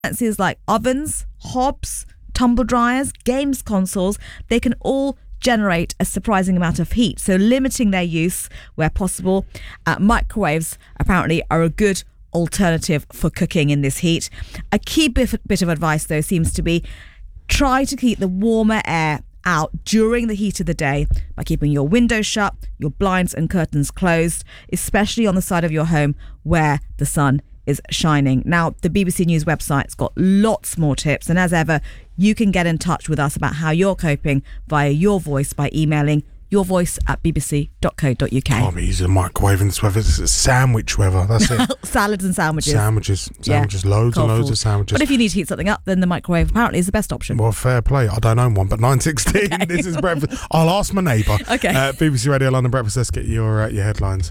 appliances like ovens, hobs, tumble dryers, games consoles, they can all generate a surprising amount of heat. So limiting their use where possible. Microwaves apparently are a good alternative for cooking in this heat. A key bit of advice though seems to be try to keep the warmer air out during the heat of the day by keeping your windows shut, your blinds and curtains closed, especially on the side of your home where the sun is shining. Now, the BBC News website's got lots more tips, and as ever, you can get in touch with us about how you're coping via Your Voice by emailing yourvoice@bbc.co.uk. Oh, I'm easy to microwave in this weather. It's sandwich weather. That's it. Salads and sandwiches. Sandwiches, loads and loads of sandwiches. But if you need to heat something up, then the microwave apparently is the best option. Well, fair play. I don't own one, but 9:16. This is breakfast. I'll ask my neighbour. Okay. BBC Radio London Breakfast. Let's get your headlines.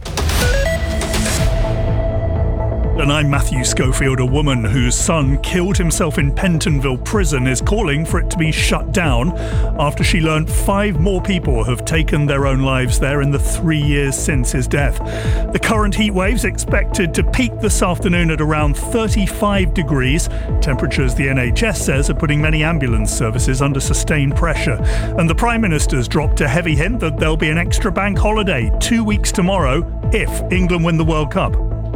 And I'm Matthew Schofield. A woman whose son killed himself in Pentonville prison is calling for it to be shut down after she learnt 5 more people have taken their own lives there in the 3 years since his death. The current heat wave's expected to peak this afternoon at around 35 degrees. Temperatures, the NHS says, are putting many ambulance services under sustained pressure. And the Prime Minister's dropped a heavy hint that there'll be an extra bank holiday 2 weeks tomorrow if England win the World Cup.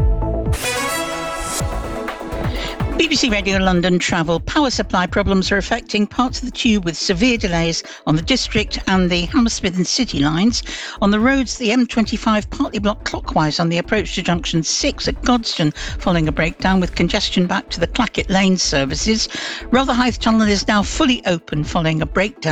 BBC Radio London travel. Power supply problems are affecting parts of the tube with severe delays on the District and the Hammersmith and City lines. On the roads, the M25 partly blocked clockwise on the approach to Junction 6 at Godstone following a breakdown with congestion back to the Clackett Lane services. Rotherhithe Tunnel is now fully open following a breakdown